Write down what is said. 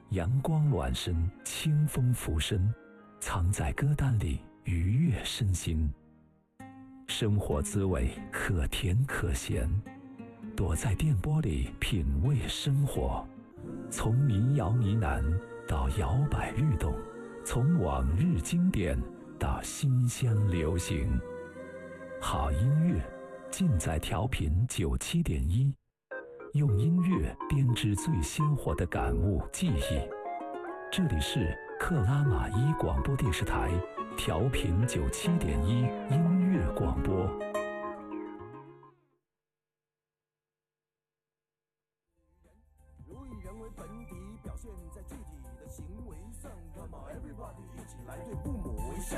阳光暖身，清风拂身，藏在歌单里，愉悦身心。生活滋味可甜可咸，躲在电波里品味生活。从民谣呢喃到摇摆律动，从往日经典到新乡流行。好音乐尽在调频97.1，用音乐编织最鲜活的感悟记忆。这里是克拉玛依广播电视台调频97.1音乐广播。 如以人为本体，表现在具体的行为上。Come on everybody， 一起来对父母微笑。